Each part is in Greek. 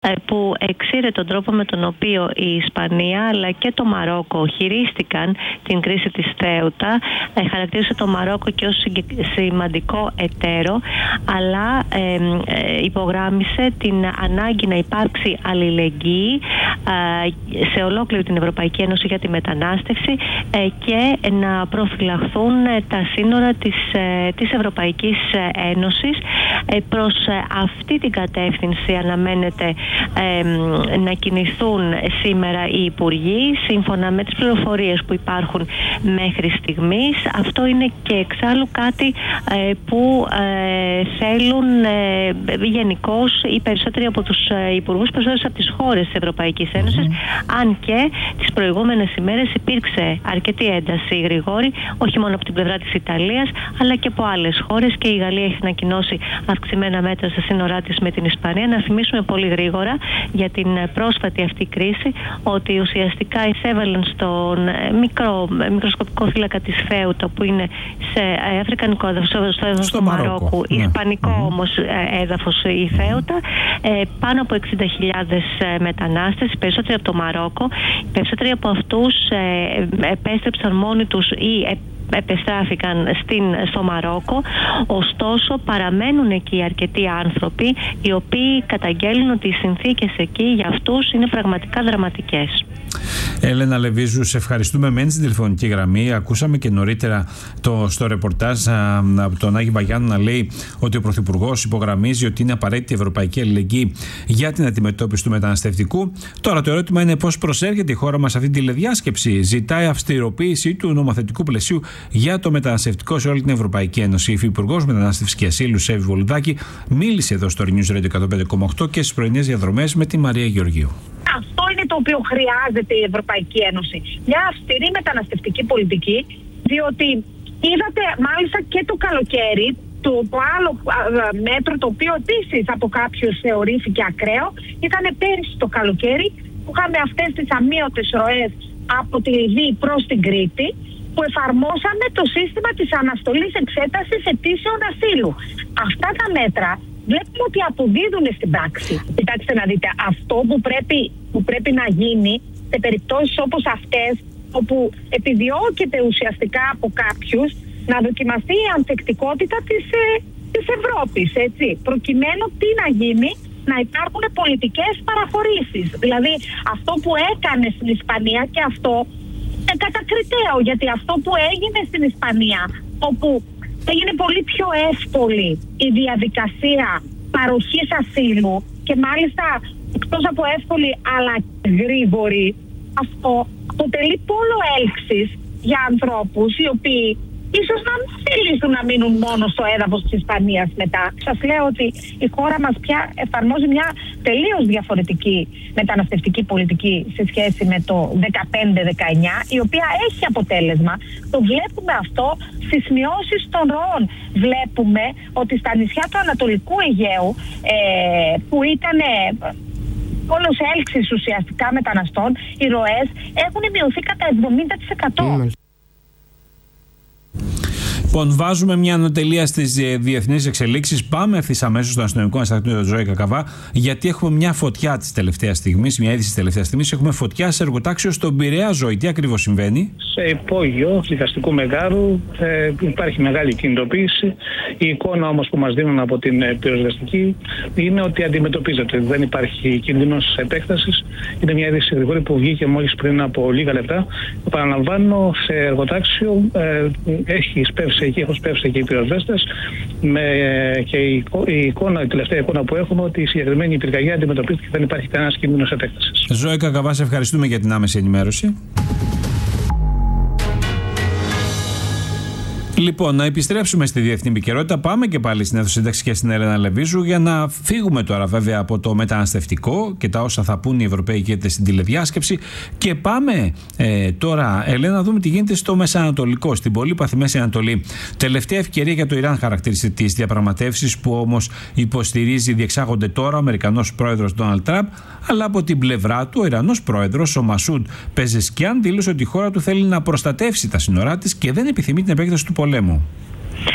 που εξήρε τον τρόπο με τον οποίο η Ισπανία αλλά και το Μαρόκο χειρίστηκαν την κρίση της Θέουτα. Χαρακτήρισε το Μαρόκο και ως σημαντικό εταίρο, αλλά υπογράμμισε την ανάγκη να υπάρξει αλληλεγγύη σε ολόκληρη την Ευρωπαϊκή Ένωση για τη μετανάστευση και να προφυλαχθούν τα σύνορα της Ευρωπαϊκής Ένωσης. Προς αυτή την κατεύθυνση αναμένεται να κινηθούν σήμερα οι Υπουργοί, σύμφωνα με τις πληροφορίες που υπάρχουν μέχρι στιγμής. Αυτό είναι και εξάλλου κάτι που θέλουν γενικώς οι περισσότεροι από τους Υπουργούς, περισσότερες από τις χώρες της Ευρωπαϊκής Ένωσης, αν και τις προηγούμενες ημέρες υπήρξε αρκετή ένταση, Γρηγόρη, όχι μόνο από την πλευρά της Ιταλίας, αλλά και από άλλες χώρες, και η Γαλλία έχει ανακοινώσει αυξημένα μέτρα στα σύνορά της με την Ισπανία. Να θυμίσουμε πολύ γρήγορα για την πρόσφατη αυτή κρίση ότι ουσιαστικά εισέβαλαν στον μικροσκοπικό θύλακα της Θέουτα, που είναι σε αφρικανικό έδαφος στο Μαρόκο, ισπανικό όμως έδαφος η Θέουτα, πάνω από 60.000 μετανάστες, περισσότεροι από το Μαρόκο. Οι περισσότεροι από αυτούς επέστρεψαν μόνοι τους ή επεστράφηκαν στο Μαρόκο. Ωστόσο παραμένουν εκεί αρκετοί άνθρωποι οι οποίοι καταγγέλνουν ότι οι συνθήκες εκεί για αυτούς είναι πραγματικά δραματικές. Έλενα Λεβίζου, σε ευχαριστούμε. Μένει στην τηλεφωνική γραμμή. Ακούσαμε και νωρίτερα στο ρεπορτάζ από τον Άγη Μπαγιάννου να λέει ότι ο Πρωθυπουργός υπογραμμίζει ότι είναι απαραίτητη η ευρωπαϊκή αλληλεγγύη για την αντιμετώπιση του μεταναστευτικού. Τώρα το ερώτημα είναι πώς προσέρχεται η χώρα μας αυτή την τηλεδιάσκεψη. Ζητάει αυστηροποίηση του νομοθετικού πλαισίου για το μεταναστευτικό σε όλη την Ευρωπαϊκή Ένωση. Η Υφυπουργός Μετανάστευσης και Ασύλου, Σέβη Βολουδάκη, μίλησε εδώ στο News Radio 105,8 και στις πρωινές διαδρομές με τη Μαρία Γεωργίου. Αυτό είναι το οποίο χρειάζεται η Ευρωπαϊκή Ένωση. Μια αυστηρή μεταναστευτική πολιτική, διότι είδατε μάλιστα και το καλοκαίρι το άλλο μέτρο, το οποίο επίσης από κάποιους θεωρήθηκε ακραίο, ήταν πέρυσι το καλοκαίρι που είχαμε αυτές τις αμείωτες ροές από τη Λιβύη προς την Κρήτη, που εφαρμόσαμε το σύστημα της αναστολής εξέτασης αιτήσεων ασύλου. Αυτά τα μέτρα βλέπουμε ότι αποδίδουν στην πράξη. Κοιτάξτε να δείτε, αυτό που πρέπει να γίνει σε περιπτώσεις όπως αυτές, όπου επιδιώκεται ουσιαστικά από κάποιους να δοκιμαστεί η ανθεκτικότητα της Ευρώπης, έτσι, προκειμένου τι να γίνει, να υπάρχουν πολιτικές παραχωρήσεις. Δηλαδή αυτό που έκανε στην Ισπανία, και αυτό είναι κατακριτέο, γιατί αυτό που έγινε στην Ισπανία, όπου έγινε πολύ πιο εύκολη η διαδικασία παροχής ασύλου, και μάλιστα εκτός από εύκολη αλλά γρήγορη, αυτό αποτελεί πόλο έλξης για ανθρώπους οι οποίοι ίσως να μην θέλουν να μείνουν μόνο στο έδαφος της Ισπανίας μετά. Σας λέω ότι η χώρα μας πια εφαρμόζει μια τελείως διαφορετική μεταναστευτική πολιτική σε σχέση με το 15-19, η οποία έχει αποτέλεσμα. Το βλέπουμε αυτό στις μειώσεις των ροών. Βλέπουμε ότι στα νησιά του Ανατολικού Αιγαίου, που ήταν όλος έλξης ουσιαστικά μεταναστών, οι ροές έχουν μειωθεί κατά 70%. Λοιπόν, βάζουμε μια ανωτελεία στις διεθνείς εξελίξεις. Πάμε ευθύς αμέσως στον αστυνομικό αναστακτήριο Ζωή Κακαβά, γιατί έχουμε μια φωτιά της τελευταίας στιγμής, μια είδηση της τελευταίας στιγμής. Έχουμε φωτιά σε εργοτάξιο στον Πειραιά. Ζωή, τι ακριβώς συμβαίνει? Σε υπόγειο δικαστικού μεγάρου υπάρχει μεγάλη κινητοποίηση. Η εικόνα όμως που μας δίνουν από την πυροσβεστική είναι ότι αντιμετωπίζεται. Δεν υπάρχει κίνδυνος επέκτασης. Είναι μια είδηση γρήγορη που βγήκε μόλις πριν από λίγα λεπτά. Επαναλαμβάνω, σε εργοτάξιο έχουν σπεύσει εκεί οι πυροσβέστες, και η τελευταία εικόνα που έχουμε ότι η συγκεκριμένη πυρκαγιά αντιμετωπίστηκε και δεν υπάρχει κανένας κίνδυνος επέκτασης. Ζωή Κακαβά, σε ευχαριστούμε για την άμεση ενημέρωση. Λοιπόν, να επιστρέψουμε στη διεθνή επικαιρότητα. Πάμε και πάλι στην αίθουσα σύνταξης και στην Έλενα Λεβίζου, για να φύγουμε τώρα βέβαια από το μεταναστευτικό και τα όσα θα πούν οι Ευρωπαίοι ηγέτες στην τηλεδιάσκεψη, και πάμε τώρα, Έλενα, να δούμε τι γίνεται στο Μεσανατολικό, στην πολύπαθη Μέση Ανατολή. Τελευταία ευκαιρία για το Ιράν χαρακτήρισε τις διαπραγματεύσεις, που όμως υποστηρίζει διεξάγονται τώρα ο Αμερικανός πρόεδρος Ντόναλντ Τραμπ, αλλά από την πλευρά του ο Ιρανός πρόεδρος, ο Μασούντ Πεζεσκιάν, δήλωσε ότι η χώρα του θέλει να προστατεύσει τα σύνορά της και δεν επιθυμεί την επέκταση του πολέμου.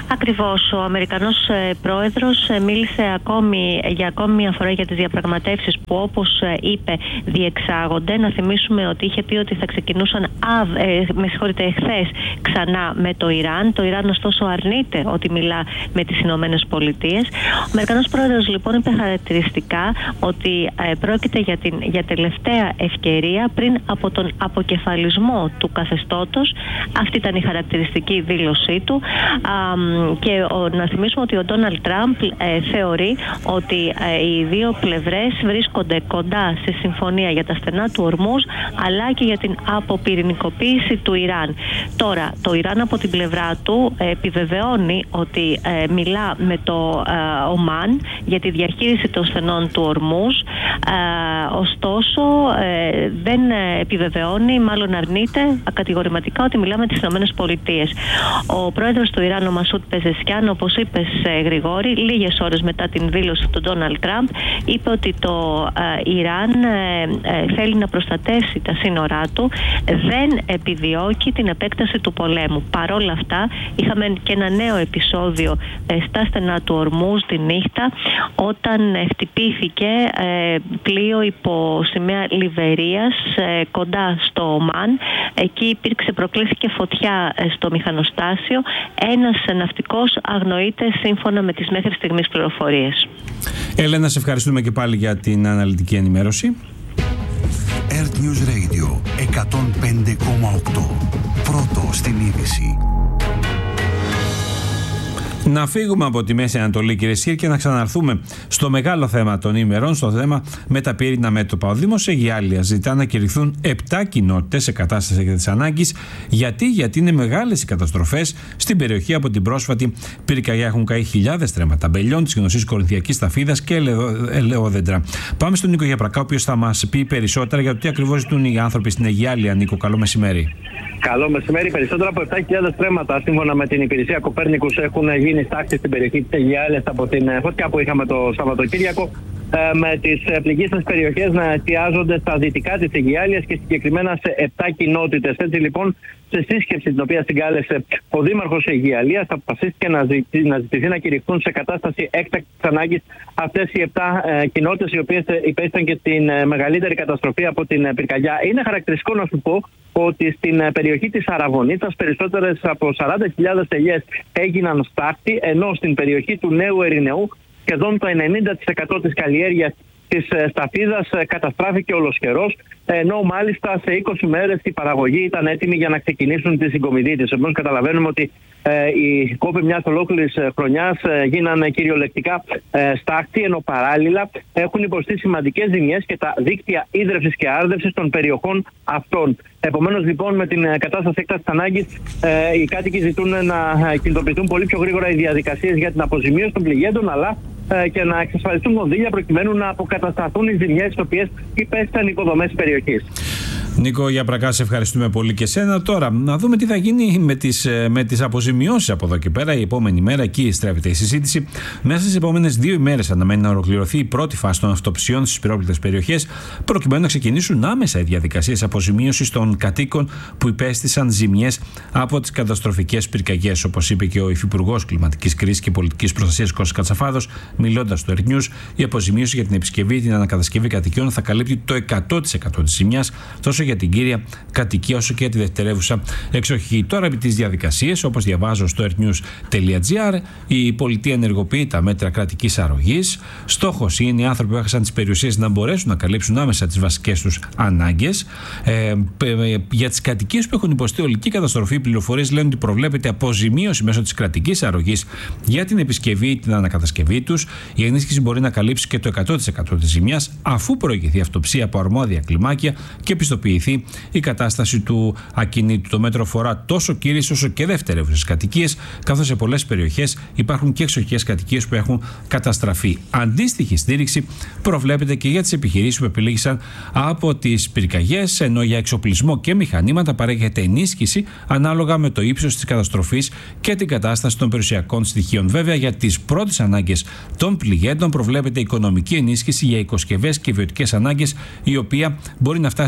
Ακριβώς. Ο Αμερικανός πρόεδρος μίλησε για ακόμη μια φορά για τις διαπραγματεύσεις που, όπως είπε, διεξάγονται. Να θυμίσουμε ότι είχε πει ότι θα ξεκινούσαν εχθές ξανά με το Ιράν. Το Ιράν ωστόσο αρνείται ότι μιλά με τις Ηνωμένες Πολιτείες. Ο Αμερικανός πρόεδρος λοιπόν είπε χαρακτηριστικά ότι πρόκειται για τελευταία ευκαιρία πριν από τον αποκεφαλισμό του καθεστώτος. Αυτή ήταν η χαρακτηριστική δήλωσή του. Και να θυμίσουμε ότι ο Ντόναλντ Τραμπ θεωρεί ότι οι δύο πλευρές βρίσκονται κοντά σε συμφωνία για τα στενά του Ορμούζ, αλλά και για την αποπυρηνικοποίηση του Ιράν. Τώρα, το Ιράν από την πλευρά του επιβεβαιώνει ότι μιλά με το Ομάν για τη διαχείριση των στενών του Ορμούζ, ωστόσο δεν επιβεβαιώνει, μάλλον αρνείται κατηγορηματικά ότι μιλά με τις Ηνωμένες Πολιτείες. Ο πρόεδρος του Ιράν, ο Μασούτ Πεζεσιάν, όπως είπες Γρηγόρη, λίγες ώρες μετά την δήλωση του Ντόναλντ Τραμπ, είπε ότι το Ιράν θέλει να προστατεύσει τα σύνορά του, δεν επιδιώκει την επέκταση του πολέμου. Παρόλα αυτά, είχαμε και ένα νέο επεισόδιο στα στενά του Ορμούζ τη νύχτα, όταν χτυπήθηκε πλοίο υπό σημαία Λιβερίας κοντά στο Ομάν. Εκεί προκλήθηκε φωτιά στο μηχανοστάσιο. Ένας ναυτικός αγνοείται σύμφωνα με τις μέχρι στιγμής πληροφορίες. Έλενα, σε ευχαριστούμε και πάλι για την αναλυτική ενημέρωση. Earth News Radio 105,8. Πρώτο στην είδηση. Να φύγουμε από τη Μέση Ανατολή, κύριε Σύρ, και να ξαναρθούμε στο μεγάλο θέμα των ημερών, στο θέμα με τα πύριννα μέτωπα. Ο Δήμος Αιγιάλειας ζητά να κηρυχθούν 7 κοινότητες σε κατάσταση έκτακτης ανάγκης. Γιατί είναι μεγάλες οι καταστροφές στην περιοχή από την πρόσφατη πυρκαγιά. Έχουν καεί χιλιάδες τρέματα μπελιών της γνωστής κορινθιακής ταφίδας και ελαιόδεντρα. Πάμε στον Νίκο Γιαπρακά, ο οποίος θα μας πει περισσότερα για το τι ακριβώς ζητούν οι άνθρωποι στην Αιγιάλεια. Νίκο, καλό μεσημέρι. Καλό μεσημέρι. Περισσότερα από 7.000 τρέματα, σύμφωνα με την υπηρεσία Κοπέρνικους, έχουν γίνει στάξη στην περιοχή της Αιγιάλειας από την φωτιά που είχαμε το Σαββατοκύριακο, με τις πληγήσεις περιοχές να εστιάζονται στα δυτικά της Αιγιάλειας και συγκεκριμένα σε 7 κοινότητες. Έτσι λοιπόν, σε σύσκεψη την οποία συγκάλεσε ο Δήμαρχος Αιγιαλίας, αποφασίστηκε να ζητηθεί να κηρυχθούν σε κατάσταση έκτακτης ανάγκης αυτές οι 7 κοινότητες, οι οποίες υπέστησαν και την μεγαλύτερη καταστροφή από την πυρκαγιά. Είναι χαρακτηριστικό να σου πω ότι στην περιοχή της Αραβωνίτσας περισσότερες από 40.000 ελιές έγιναν στάχτη, ενώ στην περιοχή του Νέου Ερηνεού σχεδόν το 90% της καλλιέργειας της σταφίδας καταστράφηκε ολοσχερός, ενώ μάλιστα σε 20 μέρες η παραγωγή ήταν έτοιμη για να ξεκινήσουν τη συγκομιδή της. Επομένως καταλαβαίνουμε ότι οι κόποι μιας ολόκληρης χρονιάς γίνανε κυριολεκτικά στάχτη, ενώ παράλληλα έχουν υποστεί σημαντικές ζημιές και τα δίκτυα ίδρευσης και άρδευσης των περιοχών αυτών. Επομένως λοιπόν, με την κατάσταση έκτακτης ανάγκης, οι κάτοικοι ζητούν να κινητοποιηθούν πολύ πιο γρήγορα οι διαδικασίες για την αποζημίωση των πληγέντων, αλλά και να εξασφαλιστούν κονδύλια προκειμένου να αποκατασταθούν οι ζημιές τις οποίες υπέστησαν οι υποδομές περιοχής. Νίκο Γιαπρακά, σε ευχαριστούμε πολύ και σένα. Τώρα, να δούμε τι θα γίνει με τις αποζημιώσεις από εδώ και πέρα. Η επόμενη μέρα, εκεί στρέφεται η συζήτηση. Μέσα στις επόμενες 2 ημέρες αναμένει να ολοκληρωθεί η πρώτη φάση των αυτοψιών στις πυρόπληκτες περιοχές, προκειμένου να ξεκινήσουν άμεσα οι διαδικασίες αποζημίωσης των κατοίκων που υπέστησαν ζημιές από τις καταστροφικές πυρκαγιές. Όπως είπε και ο Υφυπουργός Κλιματικής Κρίσης και Πολιτικής Προστασίας Κώστας Κατσαφάδος, μιλώντας στο Earth News, η αποζημίωση για την επισκευή ή την ανακατασκευή κατοικιών θα καλύπτει το 100% της ζημιάς, τόσο για την κύρια κατοικία όσο και για τη δευτερεύουσα εξοχή. Τώρα, επί τις διαδικασίες, όπως διαβάζω στο earthnews.gr, η πολιτεία ενεργοποιεί τα μέτρα κρατικής αρρωγής. Στόχος είναι οι άνθρωποι που έχασαν τις περιουσίες να μπορέσουν να καλύψουν άμεσα τις βασικές τους ανάγκες. Για τις κατοικίες που έχουν υποστεί ολική καταστροφή, οι πληροφορίες λένε ότι προβλέπεται αποζημίωση μέσω της κρατικής αρρωγής για την επισκευή ή την ανακατασκευή τους. Η ενίσχυση μπορεί να καλύψει και το 100% της ζημιάς, αφού προηγηθεί αυτοψία από αρμόδια κλιμάκια και πιστοποιηθεί η κατάσταση του ακινήτου. Το μέτρο αφορά τόσο κύριες όσο και δευτερεύουσες κατοικίες, καθώς σε πολλές περιοχές υπάρχουν και εξοχικές κατοικίες που έχουν καταστραφεί. Αντίστοιχη στήριξη προβλέπεται και για τις επιχειρήσεις που επιλήγησαν από τις πυρκαγιές, ενώ για εξοπλισμό και μηχανήματα παρέχεται ενίσχυση ανάλογα με το ύψος της καταστροφής και την κατάσταση των περιουσιακών στοιχείων. Βέβαια, για τις πρώτες ανάγκες των πληγέντων προβλέπεται οικονομική ενίσχυση για οικοσκευές και βιωτικές ανάγκες, η οποία μπορεί να φτάσει έως και τα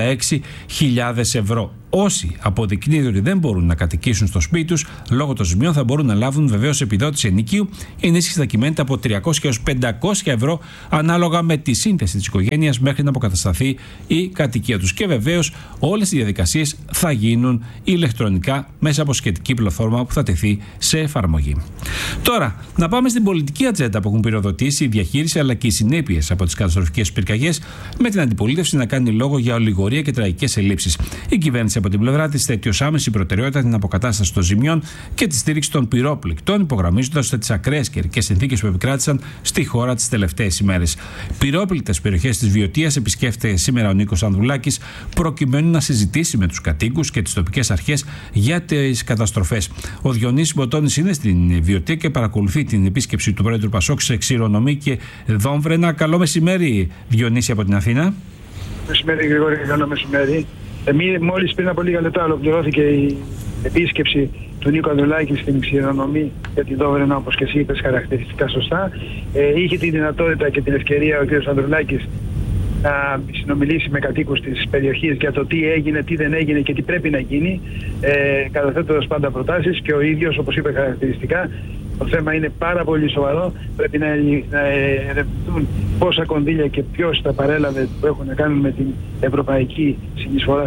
16.000 ευρώ. Όσοι αποδεικνύεται ότι δεν μπορούν να κατοικήσουν στο σπίτι τους λόγω των ζημιών θα μπορούν να λάβουν βεβαίως επιδότηση ενοικίου. Η ενίσχυση θα κυμαίνεται από 300 έως 500 ευρώ ανάλογα με τη σύνθεση της οικογένειας μέχρι να αποκατασταθεί η κατοικία τους. Και βεβαίως όλες οι διαδικασίες θα γίνουν ηλεκτρονικά μέσα από σχετική πλατφόρμα που θα τεθεί σε εφαρμογή. Τώρα, να πάμε στην πολιτική ατζέντα που έχουν πυροδοτήσει η διαχείριση αλλά και οι συνέπειες από τις καταστροφικές πυρκαγιές, με την αντιπολίτευση να κάνει λόγο για ολιγορία και τραγικές ελλείψεις. Η κυβέρνηση από την πλευρά της θέτει ως άμεση προτεραιότητα την αποκατάσταση των ζημιών και τη στήριξη των πυρόπληκτων, υπογραμμίζοντας τις ακραίες καιρικές συνθήκες που επικράτησαν στη χώρα τις τελευταίες ημέρες. Πυρόπληκτες περιοχές της Βιωτίας επισκέφτεται σήμερα ο Νίκος Ανδρουλάκης, προκειμένου να συζητήσει με τους κατοίκους και τις τοπικές αρχές για τις καταστροφές. Ο Διονύσης Μποτώνης είναι στην Βιωτία και παρακολουθεί την επίσκεψη του Πρόεδρου Πασόκ σε Ξηρονομή και Δόμβρενα. Καλό μεσημέρι, Διονύση, από την Αθήνα. Μεσημέρι, Γρηγόρη, καλό μεσημέρι. Μόλις πριν από λίγα λεπτά ολοκληρώθηκε η επίσκεψη του Νίκου Ανδρουλάκη στην Ξηρονομή για την Δόμβρενα, όπως και εσύ είπες χαρακτηριστικά σωστά. Είχε τη δυνατότητα και την ευκαιρία ο κ. Ανδρουλάκης να συνομιλήσει με κατοίκους της περιοχής για το τι έγινε, τι δεν έγινε και τι πρέπει να γίνει, καταθέτοντας πάντα προτάσεις, και ο ίδιος, όπως είπε χαρακτηριστικά, το θέμα είναι πάρα πολύ σοβαρό. Πρέπει να ερευνηθούν πόσα κονδύλια και ποιος τα παρέλαβε που έχουν να κάνουν με την ευρωπαϊκή συνεισφορά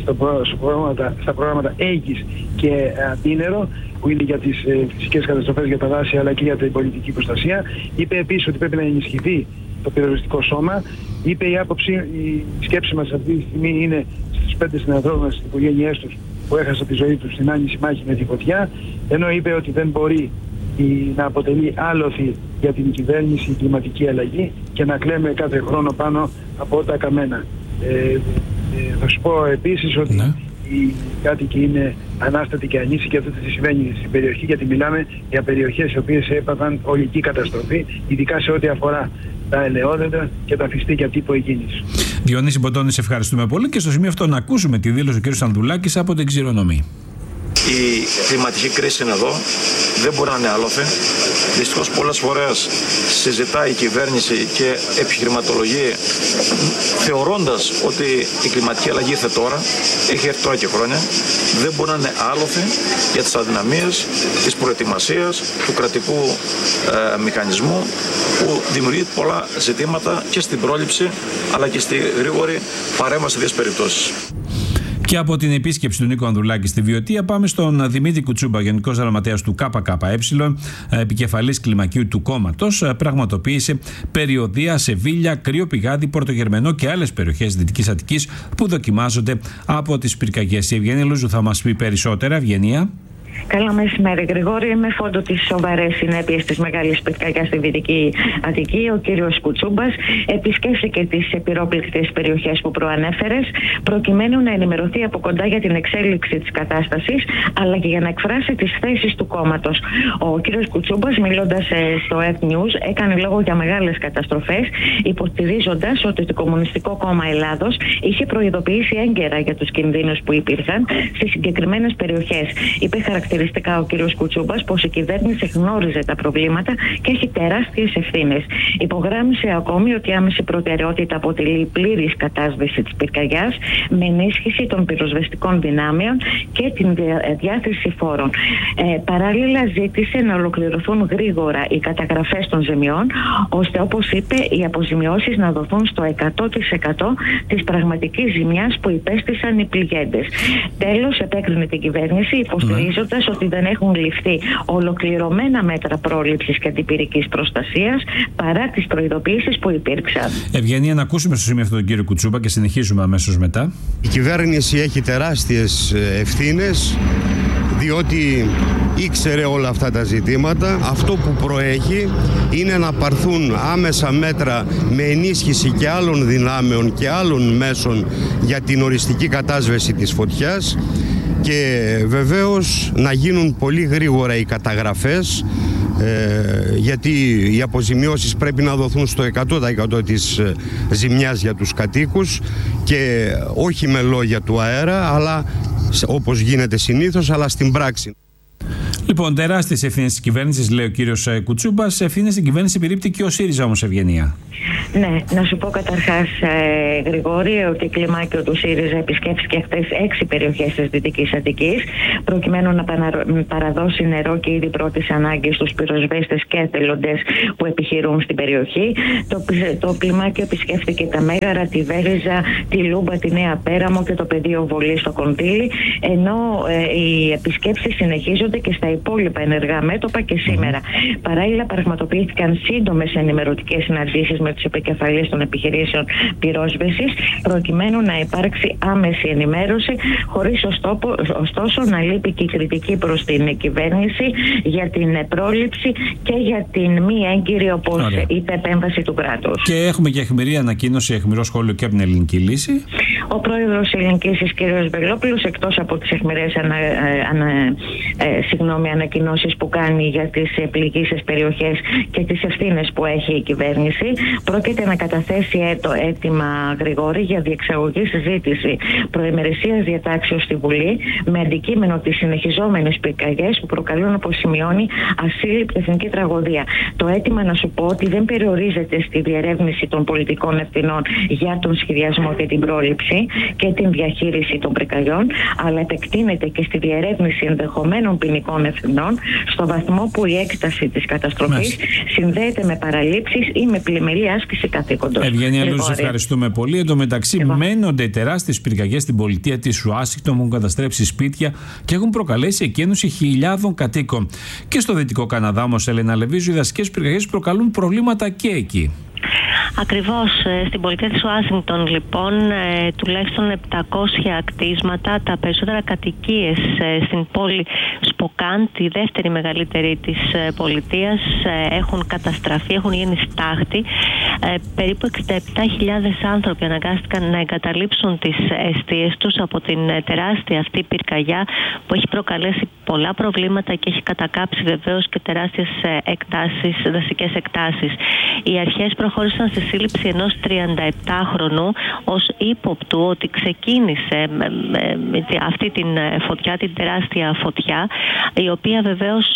στα προγράμματα Αίγης και Αντίνερο, που είναι για τις φυσικές καταστροφές, για τα δάση αλλά και για την πολιτική προστασία. Είπε επίσης ότι πρέπει να ενισχυθεί το πυροσβεστικό σώμα. Είπε η σκέψη μας αυτή τη στιγμή είναι στους 5 συναδέλφους μας, στις οικογένειές τους που έχασαν τη ζωή τους στην άνηση μάχη με τη φωτιά, ενώ είπε ότι δεν μπορεί να αποτελεί άλοθη για την κυβέρνηση η κλιματική αλλαγή και να κλαίμε κάθε χρόνο πάνω από τα καμένα. Θα σου πω επίσης ότι οι κάτοικοι είναι ανάστατοι και ανήσυχοι και αυτό τι συμβαίνει στην περιοχή, γιατί μιλάμε για περιοχές οι οποίες έπαθαν ολική καταστροφή, ειδικά σε ό,τι αφορά τα ελαιόδεντρα και τα φυστήκια τύπου εκκίνηση. Διονύση Μποτώνη, σε ευχαριστούμε πολύ, και στο σημείο αυτό να ακούσουμε τη δήλωση του κ. Ανδρουλάκης από την Ξηρονομή. Η κλιματική κρίση είναι εδώ, δεν μπορεί να είναι άλοθη. Δυστυχώς πολλές φορές συζητάει η κυβέρνηση και επιχειρηματολογεί θεωρώντας ότι η κλιματική αλλαγή ήρθε τώρα, έχει έρθει τώρα και χρόνια. Δεν μπορεί να είναι άλοθη για τις αδυναμίες της προετοιμασίας του κρατικού μηχανισμού, που δημιουργεί πολλά ζητήματα και στην πρόληψη αλλά και στη γρήγορη παρέμβαση σε τέτοιες περιπτώσεις. Και από την επίσκεψη του Νίκου Ανδρουλάκη στη Βιωτία πάμε στον Δημήτρη Κουτσούμπα, Γενικός Γραμματέας του ΚΚΕ, επικεφαλής κλιμακίου του κόμματος. Πραγματοποίησε περιοδεία σε Βίλια, Κρύο Πηγάδι, Πορτογερμενό και άλλες περιοχές Δυτικής Αττικής που δοκιμάζονται από τις πυρκαγιές. Η Ευγενία Λούζου θα μας πει περισσότερα. Ευγενία. Καλό μεσημέρι, Γρηγόρη. Με φόντο τις σοβαρές συνέπειες της μεγάλης πυρκαγιάς στη Δυτική Αττική, ο κύριος Κουτσούμπας επισκέφθηκε τις πυρόπληκτες περιοχές που προανέφερες, προκειμένου να ενημερωθεί από κοντά για την εξέλιξη της κατάστασης, αλλά και για να εκφράσει τις θέσεις του κόμματος. Ο κύριος Κουτσούμπας, μιλώντας στο Earth News, έκανε λόγο για μεγάλες καταστροφές, υποστηρίζοντας ότι το Κομμουνιστικό Κόμμα Ελλάδος είχε προειδοποιήσει έγκαιρα για τους κινδύνους που υπήρχαν στις συγκεκριμένες περιοχές. Είπε χαρακτηριστικά ο κ. Κουτσούμπας πως η κυβέρνηση γνώριζε τα προβλήματα και έχει τεράστιες ευθύνες. Υπογράμμισε ακόμη ότι άμεση προτεραιότητα αποτελεί η πλήρης κατάσβεση της πυρκαγιάς με ενίσχυση των πυροσβεστικών δυνάμεων και την διάθεση φόρων. Παράλληλα, ζήτησε να ολοκληρωθούν γρήγορα οι καταγραφές των ζημιών, ώστε, όπως είπε, οι αποζημιώσεις να δοθούν στο 100% της πραγματικής ζημιάς που υπέστησαν οι πληγέντες. Τέλος, επέκρινε την κυβέρνηση, υποστηρίζοντας ότι δεν έχουν ληφθεί ολοκληρωμένα μέτρα πρόληψης και αντιπυρικής προστασίας παρά τις προειδοποιήσεις που υπήρξαν. Ευγενία, να ακούσουμε στο σημείο αυτό τον κύριο Κουτσούμπα και συνεχίζουμε αμέσως μετά. Η κυβέρνηση έχει τεράστιες ευθύνες, διότι ήξερε όλα αυτά τα ζητήματα. Αυτό που προέχει είναι να πάρθουν άμεσα μέτρα με ενίσχυση και άλλων δυνάμεων και άλλων μέσων για την οριστική κατάσβεση της φωτιάς, και βεβαίως να γίνουν πολύ γρήγορα οι καταγραφές, γιατί οι αποζημιώσεις πρέπει να δοθούν στο 100% της ζημιάς για τους κατοίκους, και όχι με λόγια του αέρα, αλλά όπως γίνεται συνήθως, αλλά στην πράξη. Λοιπόν, τεράστιες ευθύνες της κυβέρνησης, λέει ο κύριος Κουτσούμπας. Ευθύνες στην κυβέρνηση επιρρύπτει και ο ΣΥΡΙΖΑ όμως, Ευγενία. Ναι, να σου πω καταρχάς, Γρηγόρη, ότι η κλιμάκιο του ΣΥΡΙΖΑ επισκέφθηκε χθες 6 περιοχές της Δυτικής Αττικής, προκειμένου να παραδώσει νερό και είδη πρώτης ανάγκης στους πυροσβέστες και εθελοντές που επιχειρούν στην περιοχή. Το κλιμάκιο επισκέφθηκε τα Μέγαρα, τη Βέριζα, τη Λούμπα, τη Νέα Πέραμο και το πεδίο βολής στο Κοντήλι, ενώ οι επισκέψεις συνεχίζονται και στα υπόλοιπα ενεργά μέτωπα και σήμερα. Παράλληλα, πραγματοποιήθηκαν σύντομες ενημερωτικές συναντήσεις με τους επικεφαλείς των επιχειρήσεων πυρόσβεσης, προκειμένου να υπάρξει άμεση ενημέρωση, χωρίς ωστόσο να λείπει και η κριτική προς την κυβέρνηση για την πρόληψη και για την μη έγκυρη, όπως είπε, επέμβαση του κράτους. Και έχουμε και αιχμηρή ανακοίνωση, αιχμηρό σχόλιο και από την Ελληνική Λύση. Ο πρόεδρος της Ελληνικής Λύσης, κ. Βελόπουλος, εκτός από τις αιχμηρές ανακοινώσεις που κάνει για τις πληγήσεις περιοχές και τις ευθύνες που έχει η κυβέρνηση, πρόκειται να καταθέσει το αίτημα, Γρηγόρη, για διεξαγωγή συζήτηση προημερησίας διατάξεως στη Βουλή, με αντικείμενο τις συνεχιζόμενες πυρκαγιές που προκαλούν, όπως σημειώνει, ασύλληπτη εθνική τραγωδία. Το αίτημα, να σου πω, ότι δεν περιορίζεται στη διερεύνηση των πολιτικών ευθυνών για τον σχεδιασμό και την πρόληψη και την διαχείριση των πυρκαγιών, αλλά επεκτείνεται και στη διερεύνηση ενδεχομένων ποινικών ευθυνών, στο βαθμό που η έκταση της καταστροφής συνδέεται με παραλήψεις ή με πλημελή άσκηση καθήκοντος. Ευγενία Λούζη, ευχαριστούμε πολύ. Εν τω μεταξύ, μένονται τεράστιες πυρκαγιές στην πολιτεία της Ουάσιγκτον που έχουν καταστρέψει σπίτια και έχουν προκαλέσει εκένωση χιλιάδων κατοίκων. Και στο Δυτικό Καναδά, όμως, Έλενα Λεβίζου, οι δασικές πυρκαγιές προκαλούν προβλήματα και εκεί. Ακριβώς, στην πολιτεία της Ουάσιγκτον, λοιπόν, τουλάχιστον 700 κτίσματα, τα περισσότερα κατοικίες στην πόλη Σποκάν, τη δεύτερη μεγαλύτερη της πολιτείας, έχουν καταστραφεί, έχουν γίνει στάχτη. Περίπου 67.000 άνθρωποι αναγκάστηκαν να εγκαταλείψουν τις εστίες τους από την τεράστια αυτή πυρκαγιά που έχει προκαλέσει πολλά προβλήματα και έχει κατακάψει βεβαίως και τεράστιες δασικές εκτάσεις. Οι αρχές προχώρησαν στη σύλληψη ενός 37χρονου ως ύποπτου ότι ξεκίνησε αυτή την φωτιά, την τεράστια φωτιά, η οποία βεβαίως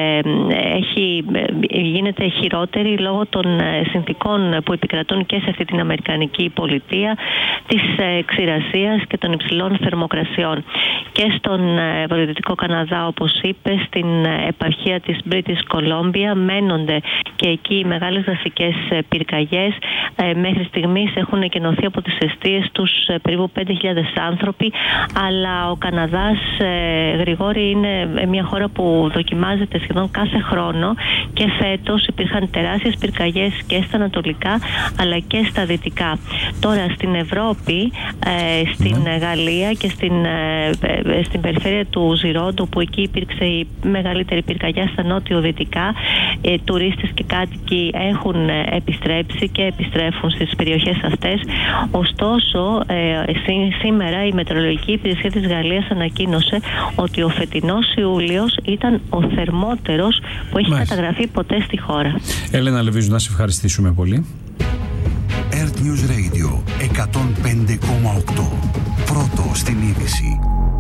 γίνεται χειρότερη λόγω των συνθηκών που επικρατούν και σε αυτή την αμερικανική πολιτεία, της ξηρασίας και των υψηλών θερμοκρασιών. Και στον βορειοδυτικό Καναδά, όπως είπε, στην επαρχία της British Columbia μένονται και εκεί οι μεγάλες δασικές πυρκαγιές. Μέχρι στιγμής έχουν εκενωθεί από τις εστίες τους περίπου 5.000 άνθρωποι, αλλά ο Καναδάς, Γρηγόρη, είναι μια χώρα που δοκιμάζεται σχεδόν κάθε χρόνο και φέτος υπήρχαν τεράστιες πυρκαγιές και στα ανατολικά αλλά και στα δυτικά. Τώρα στην Ευρώπη, στην Γαλλία και στην περιφέρεια του Ζιρόντου, που εκεί υπήρξε η μεγαλύτερη πυρκαγιά στα νότιο-δυτικά, τουρίστες και κάτοικοι έχουν επιστρέψει και επιστρέφουν στις περιοχές αυτές. Ωστόσο, σήμερα η Μετεωρολογική Υπηρεσία της Γαλλίας ανακοίνωσε ότι ο φετινός Ιούλιος ήταν ο θερμότερος που έχει καταγραφεί ποτέ στη χώρα. Έλενα Λεβίζου, να σε ευχαριστήσουμε πολύ. Earth News Radio 105,8. Πρώτο στην είδηση.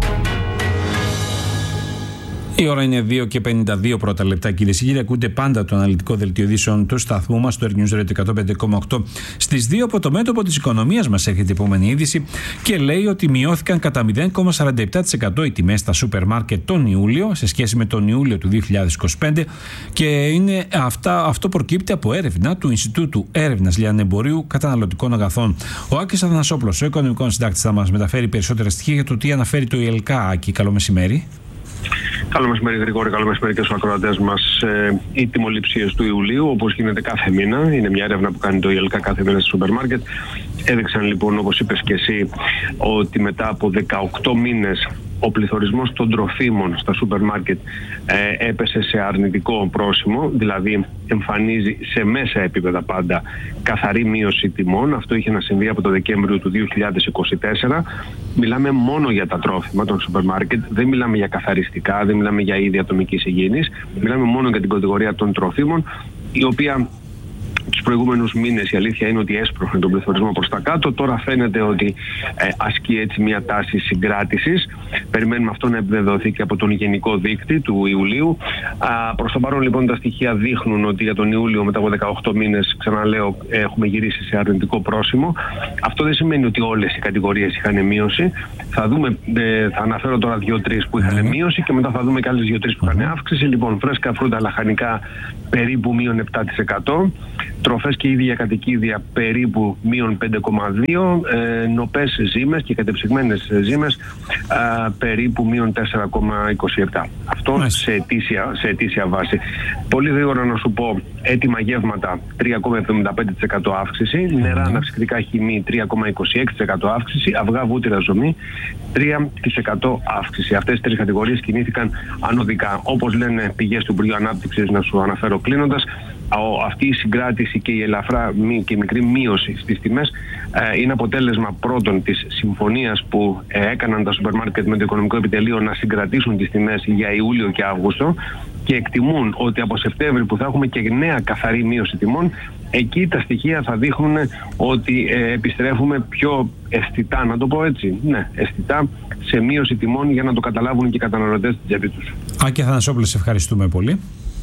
Η ώρα είναι 2:52 πρώτα λεπτά, κυρίες και κύριοι. Ακούτε πάντα το αναλυτικό δελτίο ειδήσεων του σταθμού μας, το Earth News Radio 105,8. Στις 2 από το μέτωπο της οικονομίας μας έρχεται η επόμενη είδηση και λέει ότι μειώθηκαν κατά 0,47% οι τιμές στα σούπερ μάρκετ τον Ιούλιο σε σχέση με τον Ιούλιο του 2025 και είναι αυτό προκύπτει από έρευνα του Ινστιτούτου Έρευνας Λιανεμπορίου Καταναλωτικών Αγαθών. Ο Άκης Αθανασόπουλος, ο οικονομικός συντάκτης, θα μας μεταφέρει περισσότερα στοιχεία για το τι αναφέρει το ΙΕΛΚΑ. Άκη, καλό μεσημέρι. Καλό μεσημέρι, Γρηγόρη, καλό μεσημέρι και στους ακροατές μας. Οι τιμοληψίες του Ιουλίου, όπως γίνεται κάθε μήνα, είναι μια έρευνα που κάνει το ΙΕΛΚΑ κάθε μήνα στο σούπερ μάρκετ. Έδειξαν λοιπόν, όπως είπες και εσύ, ότι μετά από 18 μήνες ο πληθωρισμός των τροφίμων στα σούπερ μάρκετ έπεσε σε αρνητικό πρόσημο, δηλαδή εμφανίζει σε μέσα επίπεδα πάντα καθαρή μείωση τιμών. Αυτό είχε να συμβεί από το Δεκέμβριο του 2024. Μιλάμε μόνο για τα τρόφιμα των σούπερ μάρκετ, δεν μιλάμε για καθαριστικά, δεν μιλάμε για είδη ατομικής υγιεινής, μιλάμε μόνο για την κατηγορία των τροφίμων, η οποία τους προηγούμενους μήνες η αλήθεια είναι ότι έσπρωχνε τον πληθωρισμό προς τα κάτω. Τώρα φαίνεται ότι ασκεί έτσι μια τάση συγκράτησης. Περιμένουμε αυτό να επιβεβαιωθεί και από τον γενικό δείκτη του Ιουλίου. Προς το παρόν λοιπόν τα στοιχεία δείχνουν ότι για τον Ιούλιο μετά από 18 μήνες, ξαναλέω, έχουμε γυρίσει σε αρνητικό πρόσημο. Αυτό δεν σημαίνει ότι όλες οι κατηγορίες είχαν μείωση. Θα δούμε, θα αναφέρω τώρα 2-3 που είχαν μείωση και μετά θα δούμε και άλλες 2-3 που είχαν αύξηση. Λοιπόν, φρέσκα φρούτα, λαχανικά περίπου μείον 7%. Τροφές και ίδια κατοικίδια περίπου μείον 5,2%. Νοπές ζύμες και κατεψυγμένες ζύμες περίπου μείον 4,27%. Αυτό σε ετήσια βάση. Πολύ γρήγορα να σου πω, έτοιμα γεύματα 3,75% αύξηση, νερά αναψυκτικά χυμή 3,26% αύξηση, αυγά βούτυρα ζωμή 3% αύξηση. Αυτές τις 3 κατηγορίες κινήθηκαν ανωδικά. Όπως λένε πηγές του Υπουργείου Ανάπτυξης, να σου αναφέρω κλείνοντας, αυτή η συγκράτηση και η ελαφρά και μικρή μείωση στις τιμές είναι αποτέλεσμα πρώτον της συμφωνίας που έκαναν τα σούπερ μάρκετ με το Οικονομικό Επιτελείο να συγκρατήσουν τις τιμές για Ιούλιο και Αύγουστο, και εκτιμούν ότι από Σεπτέμβρη που θα έχουμε και νέα καθαρή μείωση τιμών, εκεί τα στοιχεία θα δείχνουν ότι επιστρέφουμε πιο αισθητά, να το πω έτσι, αισθητά σε μείωση τιμών, για να το καταλάβουν και οι καταναλωτές στην τσέπη τους. Άκη Αθανασόπουλε, σε ευχαριστούμε πολύ.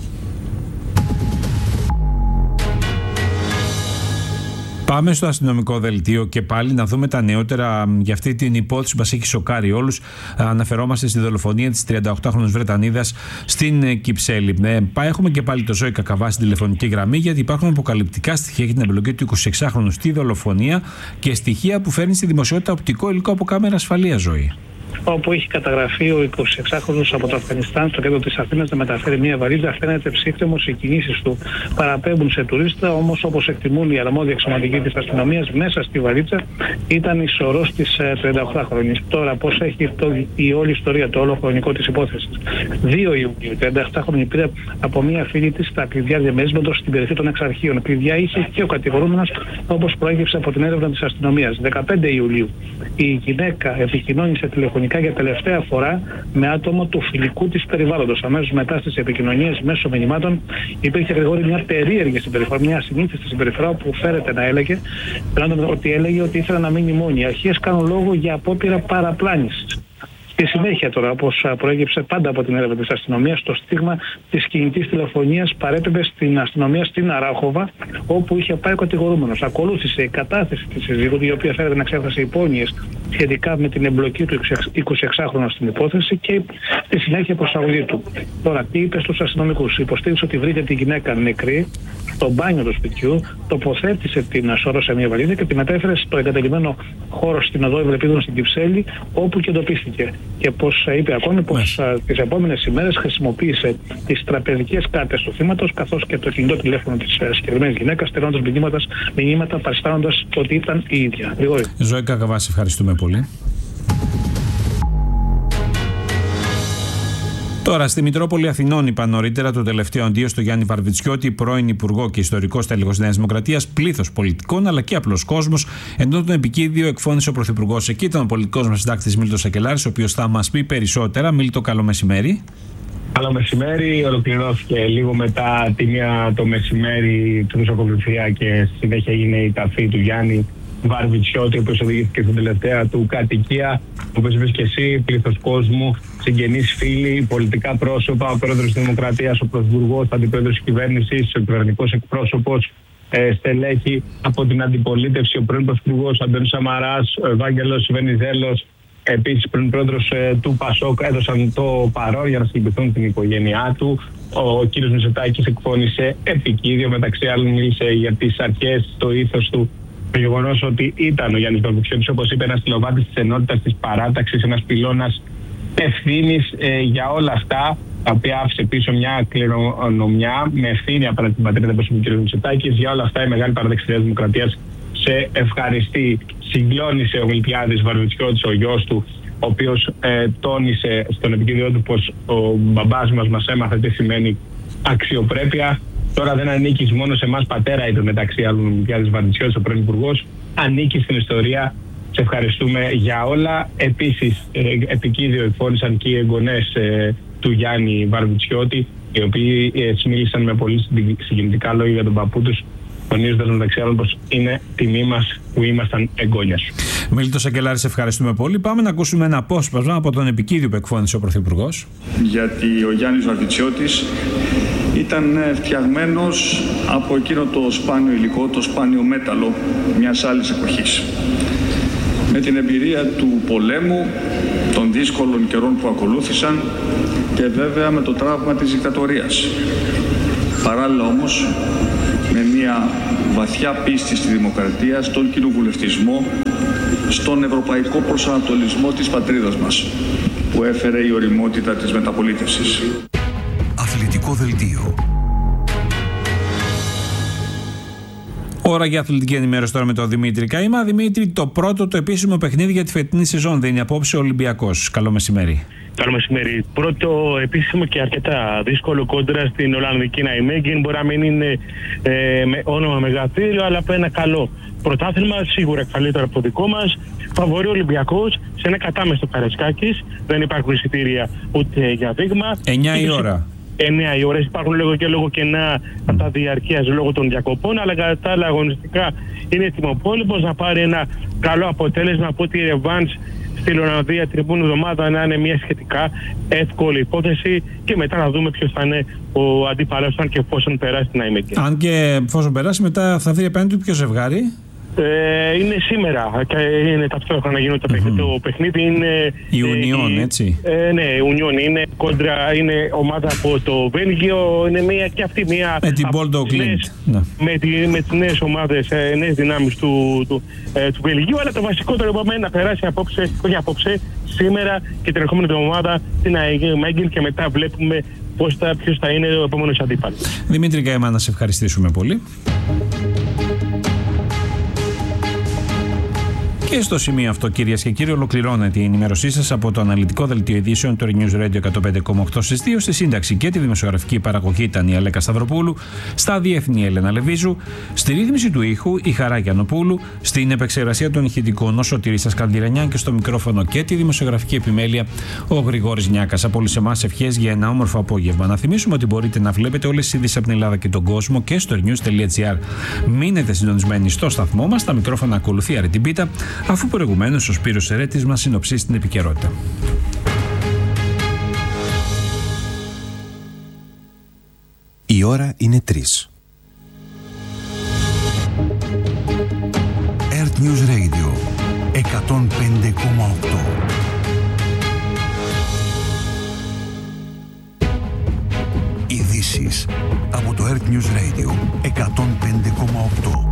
Πάμε στο αστυνομικό δελτίο και πάλι να δούμε τα νεότερα για αυτή την υπόθεση που μας έχει σοκάρει όλους. Αναφερόμαστε στη δολοφονία της 38χρονης Βρετανίδας στην Κυψέλη. Έχουμε και πάλι το Ζώη Κακαβά στην τηλεφωνική γραμμή, γιατί υπάρχουν αποκαλυπτικά στοιχεία για την εμπλοκή του 26χρονου στη δολοφονία και στοιχεία που φέρνει στη δημοσιότητα οπτικό υλικό από κάμερα ασφαλείας, Ζωή. Όπου έχει καταγραφεί ο 26χρονος από το Αφγανιστάν στο κέντρο της Αθήνας να μεταφέρει μια βαλίτσα. Φαίνεται ψύχτεμος, οι κινήσεις του παραπέμπουν σε τουρίστα, όμως όπως εκτιμούν οι αρμόδιοι αξιωματικοί της αστυνομίας, μέσα στη βαλίτσα ήταν η σωρός της 38χρονης. Τώρα, πώς έχει η όλη ιστορία, το όλο χρονικό της υπόθεσης. 2 Ιουλίου, η 38χρονη πήρε από μια φίλη της τα κλειδιά διαμερίσματος στην περιοχή των Εξαρχείων. Κλειδιά είχε και ο κατηγορούμενος, όπως προέκυψε από την έρευνα της αστυνομίας. 15 Ιουλίου, η γυναίκα επικοινώνησε τηλεφωνικά για τελευταία φορά με άτομο του φιλικού της περιβάλλοντος. Αμέσως μετά στις επικοινωνίες μέσω μηνυμάτων υπήρχε, Γρηγόρη, μια περίεργη συμπεριφορά, μια ασυνήθιστη συμπεριφορά που φέρεται να έλεγε, ότι έλεγε ότι ήθελε να μείνει μόνη. Οι αρχές κάνουν λόγο για απόπειρα παραπλάνησης. Στη συνέχεια τώρα, όπως προέκυψε πάντα από την έρευνα της αστυνομίας, το στίγμα της κινητής τηλεφωνίας παρέπεμπε στην αστυνομία στην Αράχοβα, όπου είχε πάει ο κατηγορούμενος. Ακολούθησε η κατάθεση της συζύγου, η οποία φέρεται να εξέφρασε υπόνοιες σχετικά με την εμπλοκή του 26χρονου στην υπόθεση, και στη συνέχεια προσαγωγή του. Τώρα, τι είπε στους αστυνομικούς? Υποστήριξε ότι βρήκε τη γυναίκα νεκρή στο μπάνιο του σπιτιού, τοποθέτησε την σωρό σε μια βαλίτσα και τη μετέφερε στο εγκαταλειμμένο χώρο στην οδό Ευλεπίδων στην Κυψέλη, όπου και εντοπίστηκε. Και πως είπε ακόμη πως τις επόμενες ημέρες χρησιμοποίησε τις τραπεζικές κάρτες του θύματος καθώς και το κινητό τηλέφωνο της συγκεκριμένης γυναίκας, στέλνοντας μηνύματα παριστάνοντας ότι ήταν η ίδια. Ζωή Κακαβά, ευχαριστούμε πολύ. Τώρα, στη Μητρόπολη Αθηνών, είπα νωρίτερα το τελευταίο αντίο στο Γιάννη Βαρβιτσιώτη, πρώην Υπουργό και ιστορικό στέλεχος της Νέας Δημοκρατίας, πλήθος πολιτικών αλλά και απλός κόσμος, ενώ τον επικίδιο εκφώνησε ο Πρωθυπουργός. Εκεί ήταν ο πολιτικός μας συντάκτης Μίλτος Σακελάρης, ο οποίος θα μας πει περισσότερα. Μίλτο, καλό μεσημέρι. Καλό μεσημέρι, ολοκληρώθηκε λίγο μετά τη μία το μεσημέρι του νοσοκομεία και στη συνέχεια έγινε η ταφή του Γιάννη Βαρβιτσιώτη, ο οποίος οδηγήθηκε στην τελευταία του κατοικία. Όπως είπες και εσύ, πλήθος κόσμου, συγγενείς, φίλοι, πολιτικά πρόσωπα, ο πρόεδρος της Δημοκρατίας, ο πρωθυπουργός, ο αντιπρόεδρος της κυβέρνησης, ο κυβερνητικός εκπρόσωπος, στελέχη από την αντιπολίτευση, ο πρώην πρωθυπουργός Αντώνης Σαμαράς, ο Ευάγγελος Βενιζέλος, επίσης πρώην πρόεδρος του ΠΑΣΟΚ, έδωσαν το παρόν για να συλληπιθούν την οικογένειά του. Ο κύριος Μητσοτάκης εκφώνησε επικίδιο, μεταξύ άλλων μίλησε για τις αρχές, το ήθος του. Το γεγονός ότι ήταν ο Γιάννης Βαρβιτσιώτης, όπως είπε, ένας τηλοβάτης της ενότητας, της παράταξης, ένας πυλώνας ευθύνης για όλα αυτά, τα οποία άφησε πίσω μια κληρονομιά με ευθύνη απέναντι την πατρίδα, όπως είπε ο κ. Μητσοτάκης. Για όλα αυτά η μεγάλη παράταξη της Δημοκρατίας σε ευχαριστεί. Συγκλώνησε ο Μιλτιάδης Βαρβιτσιώτης, ο γιος του, ο οποίος τόνισε στον επικοινωνιό του πως ο μπαμπάς μας έμαθε τι σημαίνει αξιοπρέπεια. Τώρα δεν ανήκει μόνο σε εμάς, πατέρα είπε μεταξύ άλλων ο Μιλτιάδης Βαρβιτσιώτης, ο πρώην υπουργός. Ανήκει στην ιστορία. Σε ευχαριστούμε για όλα. Επίσης, επικίδιο εκφώνησαν και οι εγγονές του Γιάννη Βαρβιτσιώτη, οι οποίοι μίλησαν με πολύ συγκινητικά λόγια για τον παππού τους, τονίζοντας μεταξύ άλλων πως είναι τιμή μας που ήμασταν εγγόνιας. Μίλητο Σακελάρη, ευχαριστούμε πολύ. Πάμε να ακούσουμε ένα απόσπασμα από τον επικίδιο που εκφώνησε ο Πρωθυπουργός. Γιατί ο Γιάννης Βαρβιτσιώτης ήταν φτιαγμένος από εκείνο το σπάνιο υλικό, το σπάνιο μέταλλο μιας άλλης εποχής. Με την εμπειρία του πολέμου, των δύσκολων καιρών που ακολούθησαν και βέβαια με το τραύμα της δικτατορίας. Παράλληλα όμως με μια βαθιά πίστη στη δημοκρατία, στον κοινοβουλευτισμό, στον ευρωπαϊκό προσανατολισμό της πατρίδας μας που έφερε η ωριμότητα της μεταπολίτευσης. Αθλητικό δελτίο. Ώρα για αθλητική ενημέρωση τώρα με τον Δημήτρη Καημά. Δημήτρη, το πρώτο το επίσημο παιχνίδι για τη φετινή σεζόν δίνει απόψε ο Ολυμπιακός. Καλό μεσημέρι. Καλό μεσημέρι. Πρώτο επίσημο και αρκετά δύσκολο κόντρα στην Ολλανδική Ναϊμέγγεν. Μπορεί να μην είναι με όνομα μεγαθύριο, αλλά από ένα καλό πρωτάθλημα, σίγουρα καλύτερο από το δικό μας. Φαβορεί ο Ολυμπιακός σε ένα κατάμεστο Καραϊσκάκης. Δεν υπάρχουν εισιτήρια ούτε για δείγμα. 9 η ώρα. 9 οι ώρες. Υπάρχουν λόγω κενά κατά διαρκείας λόγω των διακοπών, αλλά κατά τα άλλα αγωνιστικά είναι έτοιμοπόλεμος να πάρει ένα καλό αποτέλεσμα από τη ρεβάνς στη Ολλανδία την επόμενη εβδομάδα, να είναι μια σχετικά εύκολη υπόθεση και μετά να δούμε ποιος θα είναι ο αντίπαλος, αν και εφόσον περάσει την Ναϊμέγγεν. Αν και εφόσον περάσει, μετά θα δει απέναντι του ποιο ζευγάρι. Είναι σήμερα και είναι ταυτόχρονα να γίνονται το παιχνίδι. Είναι η Ουνιόν, έτσι. Ναι, η Ουνιόν είναι κόντρα, είναι ομάδα από το Βέλγιο. Είναι και αυτή μια. Με την Μπόλντο Κλίντ. Με τις νέες ομάδες, νέες δυνάμεις του Βελγίου. Αλλά το βασικότερο είπαμε να περάσει σήμερα και την ερχόμενη εβδομάδα στην Ναϊμέγγεν και μετά βλέπουμε ποιος θα είναι ο επόμενος αντίπαλος. Δημήτρη Καημά, να σε ευχαριστήσουμε πολύ. Και στο σημείο αυτό, κυρίες και κύριοι, ολοκληρώνεται η ενημέρωσή σας από το αναλυτικό δελτίο ειδήσεων του News Radio 105,8 στις 2. Στη σύνταξη και τη δημοσιογραφική παραγωγή ήταν η Αλέκα Σταυροπούλου, στα διεθνή Έλενα Λεβίζου, στη ρύθμιση του ήχου η Χαρά Γιαννοπούλου, στην επεξεργασία των ηχητικών ο Σωτήρης Ασκανδυρανιάν και στο μικρόφωνο και τη δημοσιογραφική επιμέλεια ο Γρηγόρης Νιάκας. Από όλους εμάς ευχές για ένα όμορφο απόγευμα. Να θυμίσουμε ότι μπορείτε να βλέπετε όλες τις ειδήσεις από την Ελλάδα και τον κόσμο και στο news.gr. Μείνετε συντονισμένοι στο σταθμό μας. Τα μικρόφωνα ακολουθεί Αρετιμπίτα, αφού προηγουμένως ο Σπύρος Ερέτης μας συνοψίσει την επικαιρότητα. Η ώρα είναι 3. Earth News Radio 105,8. Ειδήσεις από το Earth News Radio 105,8.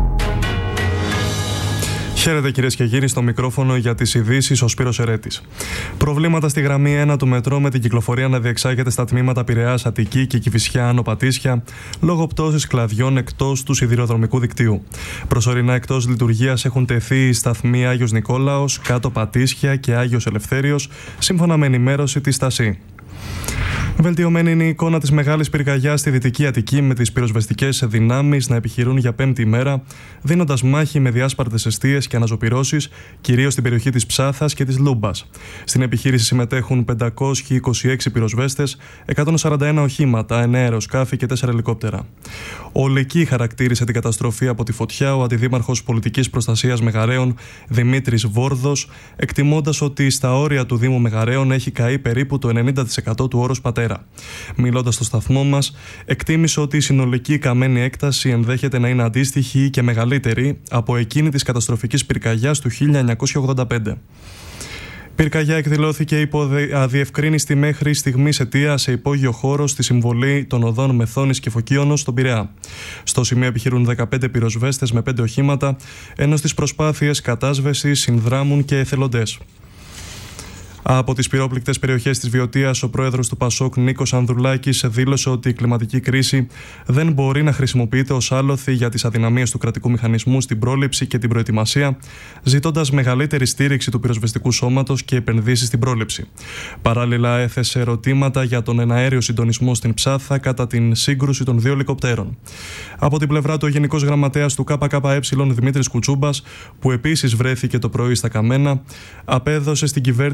Χαίρετε κυρίες και κύριοι, στο μικρόφωνο για τις ειδήσεις ο Σπύρος Ερέτης. Προβλήματα στη γραμμή 1 του μετρό με την κυκλοφορία να διεξάγεται στα τμήματα Πειραιάς Αττική και Κηφισιά Άνω Πατήσια λόγω πτώσης κλαδιών εκτός του σιδηροδρομικού δικτύου. Προσωρινά εκτός λειτουργίας έχουν τεθεί οι σταθμοί Άγιος Νικόλαος, Κάτω Πατήσια και Άγιος Ελευθέριος, σύμφωνα με ενημέρωση της ΣΤΑΣΥ. Βελτιωμένη είναι η εικόνα της μεγάλης πυρκαγιάς στη Δυτική Αττική, με τις πυροσβεστικές δυνάμεις να επιχειρούν για 5η μέρα, δίνοντας μάχη με διάσπαρτες εστίες και αναζωπυρώσεις, κυρίως στην περιοχή της Ψάθας και της Λούμπας. Στην επιχείρηση συμμετέχουν 526 πυροσβέστες, 141 οχήματα, 9 αεροσκάφη και 4 ελικόπτερα. Ο Λυκή χαρακτήρισε την καταστροφή από τη φωτιά ο αντιδήμαρχος πολιτικής προστασίας Μεγαρέων Δημήτρης Βόρδος, εκτιμώντας ότι στα όρια του Δήμου Μεγαρέων έχει καεί περίπου το 90% του όρος πατέρα. Μιλώντας στο σταθμό μας, εκτίμησε ότι η συνολική καμένη έκταση ενδέχεται να είναι αντίστοιχη και μεγαλύτερη από εκείνη της καταστροφικής πυρκαγιάς του 1985. Πυρκαγιά εκδηλώθηκε υπό αδιευκρίνηστη μέχρι στιγμής αιτία σε υπόγειο χώρο στη συμβολή των οδών Μεθόνης και Φωκίωνος στον Πειραιά. Στο σημείο επιχειρούν 15 πυροσβέστες με 5 οχήματα, ενώ στις προσπάθειες κατάσβεσης συνδράμουν και εθελοντές. Από τις πυρόπληκτες περιοχές της Βιωτίας, ο πρόεδρος του ΠΑΣΟΚ Νίκος Ανδρουλάκης δήλωσε ότι η κλιματική κρίση δεν μπορεί να χρησιμοποιείται ως άλοθη για τις αδυναμίες του κρατικού μηχανισμού στην πρόληψη και την προετοιμασία, ζητώντας μεγαλύτερη στήριξη του πυροσβεστικού σώματος και επενδύσεις στην πρόληψη. Παράλληλα, έθεσε ερωτήματα για τον εναέριο συντονισμό στην Ψάθα κατά την σύγκρουση των 2 ελικοπτέρων. Από την πλευρά του, ο Γενικός Γραμματέας του ΚΚΕ Δημήτρης Κουτσούμπας, που επίσης βρέθηκε το πρωί στα Καμένα, απέδωσε στην κυβέρνηση σοβαρή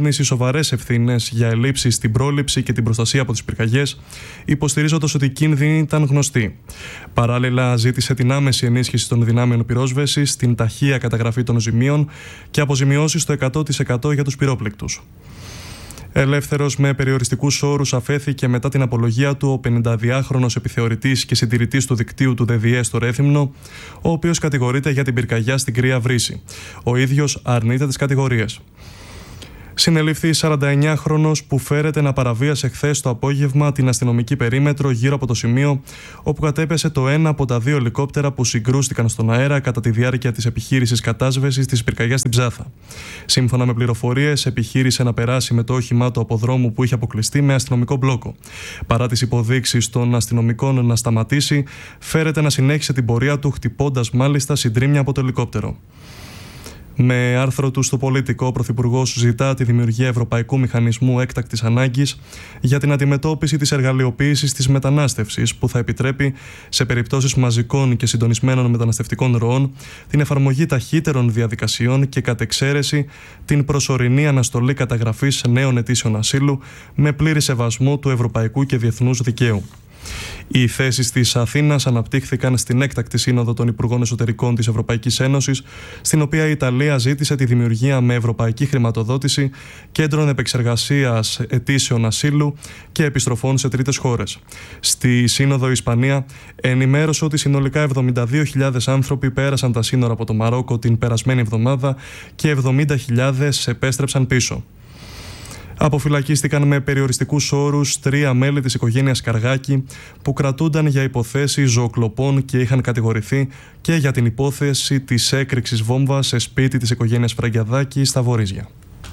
σοβαρές ευθύνες για ελλείψεις στην πρόληψη και την προστασία από τις πυρκαγιές, υποστηρίζοντας ότι οι κίνδυνοι ήταν γνωστοί. Παράλληλα, ζήτησε την άμεση ενίσχυση των δυνάμεων πυρόσβεσης, την ταχεία καταγραφή των ζημίων και αποζημιώσεις στο 100% για τους πυρόπληκτους. Ελεύθερος με περιοριστικούς όρους αφέθηκε μετά την απολογία του ο 52χρονος επιθεωρητής και συντηρητής του δικτύου του ΔΔΕ στο Ρέθυμνο, ο οποίος κατηγορείται για την πυρκαγιά στην Κρύα Βρύση. Ο ίδιος αρνείται τις κατηγορίες. Συνελήφθη 49χρονος που φέρεται να παραβίασε χθες το απόγευμα την αστυνομική περίμετρο γύρω από το σημείο όπου κατέπεσε το ένα από τα δύο ελικόπτερα που συγκρούστηκαν στον αέρα κατά τη διάρκεια της επιχείρησης κατάσβεσης της πυρκαγιάς στην Ψάθα. Σύμφωνα με πληροφορίες, επιχείρησε να περάσει με το όχημά του από δρόμο που είχε αποκλειστεί με αστυνομικό μπλόκο. Παρά τις υποδείξεις των αστυνομικών να σταματήσει, φέρεται να συνέχισε την πορεία του, χτυπώντας μάλιστα συντρίμμια από το ελικόπτερο. Με άρθρο του στο Πολίτικο, ο Πρωθυπουργός ζητά τη δημιουργία Ευρωπαϊκού Μηχανισμού Έκτακτης Ανάγκης για την αντιμετώπιση της εργαλειοποίησης της μετανάστευσης, που θα επιτρέπει σε περιπτώσεις μαζικών και συντονισμένων μεταναστευτικών ροών την εφαρμογή ταχύτερων διαδικασιών και κατ' εξαίρεση την προσωρινή αναστολή καταγραφής νέων αιτήσεων ασύλου με πλήρη σεβασμό του ευρωπαϊκού και διεθνούς δικαίου. Οι θέσεις της Αθήνας αναπτύχθηκαν στην έκτακτη σύνοδο των Υπουργών Εσωτερικών της Ευρωπαϊκής Ένωσης, στην οποία η Ιταλία ζήτησε τη δημιουργία με ευρωπαϊκή χρηματοδότηση κέντρων επεξεργασίας αιτήσεων ασύλου και επιστροφών σε τρίτες χώρες. Στη σύνοδο η Ισπανία ενημέρωσε ότι συνολικά 72.000 άνθρωποι πέρασαν τα σύνορα από το Μαρόκο την περασμένη εβδομάδα και 70.000 επέστρεψαν πίσω. Αποφυλακίστηκαν με περιοριστικούς όρους 3 μέλη της οικογένειας Καργάκη που κρατούνταν για υποθέσεις ζωοκλοπών και είχαν κατηγορηθεί και για την υπόθεση της έκρηξης βόμβας σε σπίτι της οικογένειας Φραγκιαδάκη στα Βορίζια.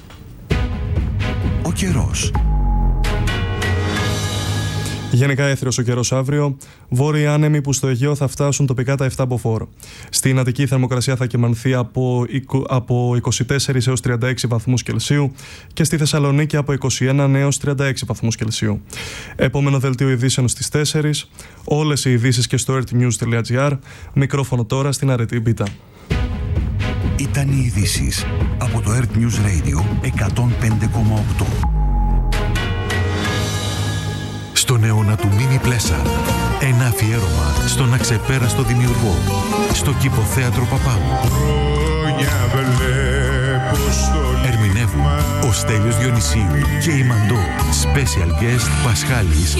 Ο καιρός. Γενικά έθριος ο καιρός αύριο, βόρειοι άνεμοι που στο Αιγαίο θα φτάσουν τοπικά τα 7 μποφόρ. Στην Αττική η θερμοκρασία θα κυμανθεί από 24 έως 36 βαθμούς Κελσίου και στη Θεσσαλονίκη από 21 έως 36 βαθμούς Κελσίου. Επόμενο δελτίο ειδήσεων στις 4. Όλες οι ειδήσεις και στο earthnews.gr. Μικρόφωνο τώρα στην αρετή Μπίτα. Ήταν οι ειδήσεις από το Earth News Radio 105,8. Στον αιώνα του Μίνι Πλέσαρ, ένα αφιέρωμα στον αξεπέραστο δημιουργό, στο Κηποθέατρο Παπάγου. Ερμηνεύουν ο Στέλιος Διονυσίου και η Μαντώ, special guest Πασχάλης.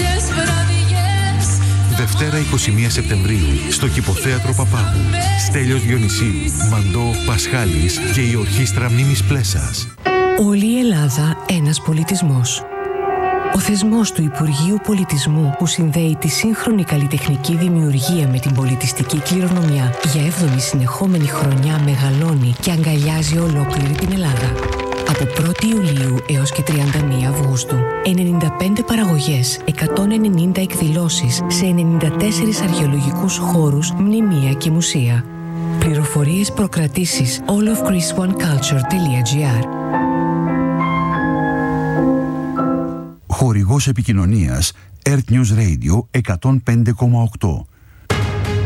Δευτέρα 21 Σεπτεμβρίου, στο Κηποθέατρο Παπάγου. Στέλιος Διονυσίου, Μαντώ, Πασχάλης και η ορχήστρα Μίνις Πλέσας. Όλη η Ελλάδα ένας πολιτισμός. Ο θεσμός του Υπουργείου Πολιτισμού που συνδέει τη σύγχρονη καλλιτεχνική δημιουργία με την πολιτιστική κληρονομιά για 7η συνεχόμενη χρονιά μεγαλώνει και αγκαλιάζει ολόκληρη την Ελλάδα. Από 1η Ιουλίου έως και 31 Αυγούστου, 95 παραγωγές, 190 εκδηλώσεις σε 94 αρχαιολογικούς χώρους, μνημεία και μουσεία. Πληροφορίες, προκρατήσεις allofgreeceoneculture.gr. Χορηγός επικοινωνίας Earth News Radio 105,8.